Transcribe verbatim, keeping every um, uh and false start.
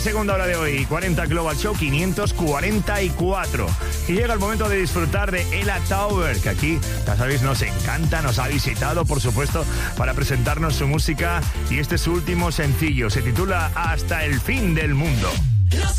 Segunda hora de hoy, cuarenta Global Show quinientos cuarenta y cuatro. Y llega el momento de disfrutar de Ella Tower, que aquí, ya sabéis, nos encanta, nos ha visitado, por supuesto, para presentarnos su música. Y este es su último sencillo, se titula Hasta el fin del mundo. Los